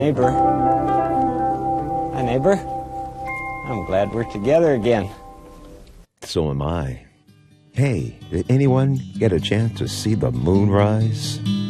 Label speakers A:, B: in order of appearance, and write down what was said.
A: Neighbor. Hi, neighbor. I'm glad we're together again.
B: So am I. Hey, did anyone get a chance to see the moon rise?